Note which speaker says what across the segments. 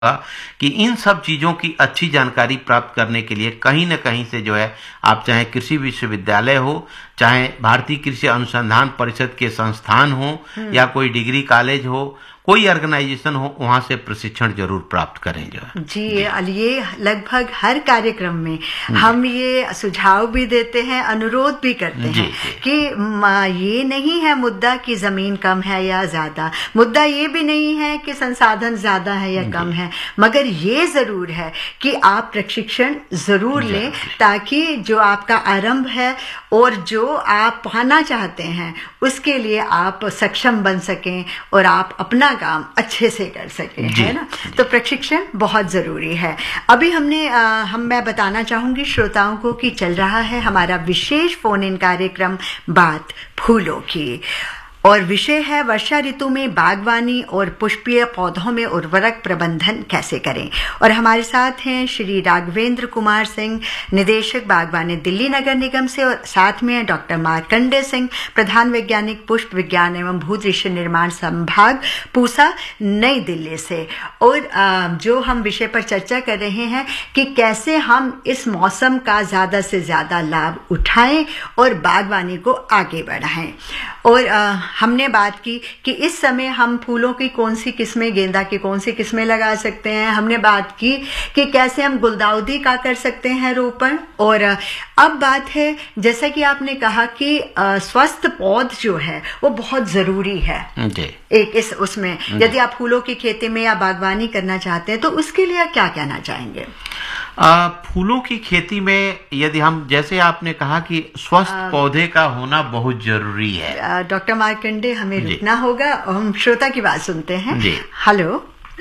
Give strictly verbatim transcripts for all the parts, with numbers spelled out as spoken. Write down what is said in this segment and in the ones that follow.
Speaker 1: कि इन सब चीज़ों की अच्छी जानकारी प्राप्त करने के लिए कहीं न कहीं से जो है आप चाहे कृषि विश्वविद्यालय हो, चाहे भारतीय कृषि अनुसंधान परिषद के संस्थान हो या कोई डिग्री कॉलेज हो, कोई ऑर्गेनाइजेशन हो, वहां से प्रशिक्षण जरूर प्राप्त करें जो है।
Speaker 2: जी, ये लगभग हर कार्यक्रम में हम ये सुझाव भी देते हैं, अनुरोध भी करते हैं कि ये नहीं है मुद्दा कि जमीन कम है या ज्यादा, मुद्दा ये भी नहीं है कि संसाधन ज्यादा है या कम है, मगर ये जरूर है कि आप प्रशिक्षण जरूर लें ताकि जो आपका आरंभ है और जो आप पाना चाहते हैं उसके लिए आप सक्षम बन सकें और आप अपना काम अच्छे से कर सकें, है ना। तो प्रशिक्षण बहुत जरूरी है। अभी हमने आ, हम मैं बताना चाहूंगी श्रोताओं को कि चल रहा है हमारा विशेष फोन इन कार्यक्रम बात फूलों की, और विषय है वर्षा ऋतु में बागवानी और पुष्पीय पौधों में उर्वरक प्रबंधन कैसे करें। और हमारे साथ हैं श्री राघवेंद्र कुमार सिंह, निदेशक बागवानी दिल्ली नगर निगम से, और साथ में हैं डॉक्टर मार्कंडेय सिंह, प्रधान वैज्ञानिक पुष्प विज्ञान एवं भूदृश्य निर्माण संभाग पूसा नई दिल्ली से। और जो हम विषय पर चर्चा कर रहे हैं कि कैसे हम इस मौसम का ज्यादा से ज्यादा लाभ उठाएं और बागवानी को आगे बढ़ाएं। और आ, हमने बात की कि इस समय हम फूलों की कौन सी किस्में, गेंदा की कौन सी किस्में लगा सकते हैं। हमने बात की कि कैसे हम गुलदाउदी का कर सकते हैं रोपण। और अब बात है, जैसा कि आपने कहा कि स्वस्थ पौध जो है वो बहुत जरूरी है एक इस उसमें, यदि आप फूलों की खेती में या बागवानी करना चाहते हैं तो उसके लिए क्या कहना चाहेंगे?
Speaker 1: आ, फूलों की खेती में यदि हम, जैसे आपने कहा कि स्वस्थ पौधे का होना बहुत जरूरी है।
Speaker 2: डॉक्टर मार्कंडेय, हमें रुकना होगा और हम श्रोता की बात सुनते हैं। हेलो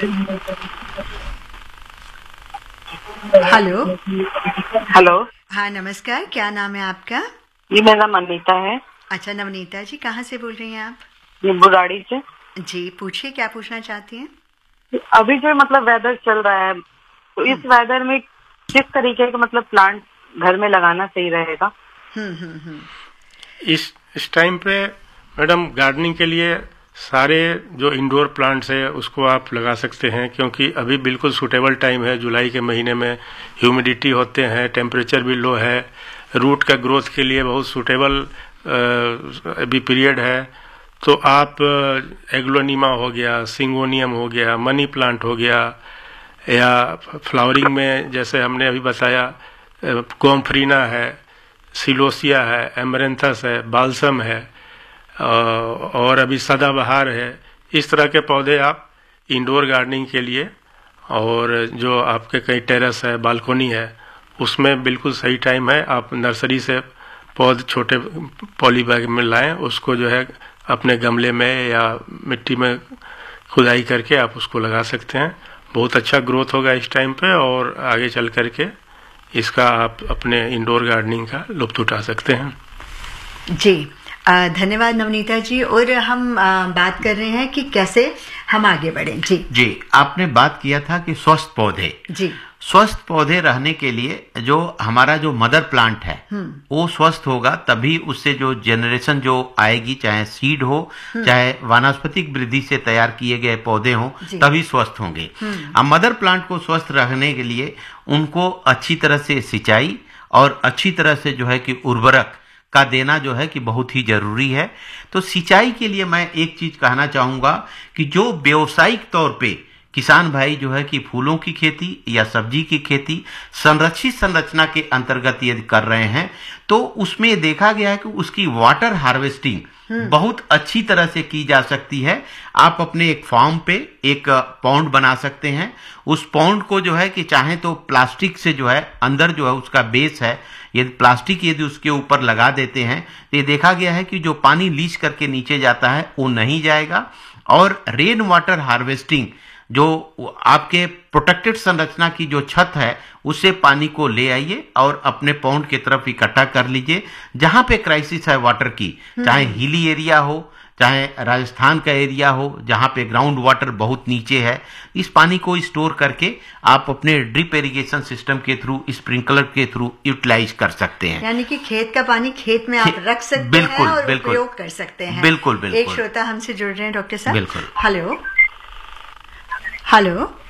Speaker 2: हेलो
Speaker 3: हेलो
Speaker 2: हाँ नमस्कार, क्या नाम है आपका?
Speaker 3: ये मेरा नवनीता है।
Speaker 2: अच्छा नवनीता जी, कहाँ से बोल रही हैं आप?
Speaker 3: ये बुराड़ी से।
Speaker 2: जी पूछिए, क्या पूछना चाहती हैं?
Speaker 3: अभी जो मतलब वेदर चल रहा है, तो इस वेदर में किस तरीके का मतलब प्लांट घर में लगाना सही रहेगा?
Speaker 2: हम्म हम्म हम्म
Speaker 4: इस इस टाइम पे मैडम गार्डनिंग के लिए सारे जो इंडोर प्लांट्स है उसको आप लगा सकते हैं, क्योंकि अभी बिल्कुल सूटेबल टाइम है। जुलाई के महीने में ह्यूमिडिटी होते हैं, टेम्परेचर भी लो है, रूट का ग्रोथ के लिए बहुत सूटेबल अभी पीरियड है। तो आप एग्लोनीमा हो गया, सिंगोनियम हो गया, मनी प्लांट हो गया, या फ्लावरिंग में जैसे हमने अभी बताया गोमफ्रीना है, सिलोसिया है, एमरेंथस है, बाल्सम है, और अभी सदाबहार है। इस तरह के पौधे आप इंडोर गार्डनिंग के लिए, और जो आपके कई टेरेस है, बालकोनी है, उसमें बिल्कुल सही टाइम है। आप नर्सरी से पौधे छोटे पॉली बैग में लाएं, उसको जो है अपने गमले में या मिट्टी में खुदाई करके आप उसको लगा सकते हैं। बहुत अच्छा ग्रोथ होगा इस टाइम पे, और आगे चल करके इसका आप अपने इंडोर गार्डनिंग का लुत्फ उठा सकते हैं।
Speaker 2: जी धन्यवाद नवनीता जी। और हम आ, बात कर रहे हैं कि कैसे हम आगे बढ़ें। जी
Speaker 1: जी आपने बात किया था कि स्वस्थ पौधे, जी स्वस्थ पौधे रहने के लिए जो हमारा जो मदर प्लांट है वो स्वस्थ होगा, तभी उससे जो जनरेशन जो आएगी, चाहे सीड हो चाहे वानस्पतिक वृद्धि से तैयार किए गए पौधे हों, तभी स्वस्थ होंगे। अब मदर प्लांट को स्वस्थ रखने के लिए उनको अच्छी तरह से सिंचाई और अच्छी तरह से जो है कि उर्वरक का देना जो है कि बहुत ही जरूरी है। तो सिंचाई के लिए मैं एक चीज कहना चाहूंगा कि जो व्यावसायिक तौर पे किसान भाई जो है कि फूलों की खेती या सब्जी की खेती संरक्षित संरचना के अंतर्गत यदि कर रहे हैं, तो उसमें देखा गया है कि उसकी वाटर हार्वेस्टिंग बहुत अच्छी तरह से की जा सकती है। आप अपने एक फार्म पे एक पॉन्ड बना सकते हैं। उस पॉन्ड को जो है कि चाहे तो प्लास्टिक से जो है अंदर जो है उसका बेस है, यदि प्लास्टिक यदि उसके ऊपर लगा देते हैं तो ये देखा गया है कि जो पानी लीच करके नीचे जाता है वो नहीं जाएगा। और रेन वाटर हार्वेस्टिंग, जो आपके प्रोटेक्टेड संरचना की जो छत है उससे पानी को ले आइए और अपने पॉन्ड की तरफ इकट्ठा कर लीजिए। जहां पे क्राइसिस है वाटर की, चाहे हिली एरिया हो चाहे राजस्थान का एरिया हो जहां पे ग्राउंड वाटर बहुत नीचे है, इस पानी को स्टोर करके आप अपने ड्रिप इरिगेशन सिस्टम के थ्रू, स्प्रिंकलर के थ्रू यूटिलाइज कर सकते हैं।
Speaker 2: यानी कि खेत का पानी खेत में आप रख सकते
Speaker 1: बिल्कुल,
Speaker 2: हैं और
Speaker 1: बिल्कुल,
Speaker 2: उपयोग कर सकते हैं।
Speaker 1: बिल्कुल बिल्कुल।
Speaker 2: एक श्रोता हमसे जुड़ रहे हैं डॉक्टर साहब।
Speaker 1: बिल्कुल।
Speaker 2: Hello hello